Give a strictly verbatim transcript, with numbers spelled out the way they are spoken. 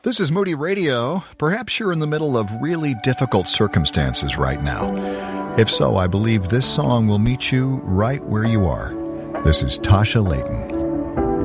This is Moody Radio. Perhaps you're in the middle of really difficult circumstances right now. If so, I believe this song will meet you right where you are. This is Tasha Layton.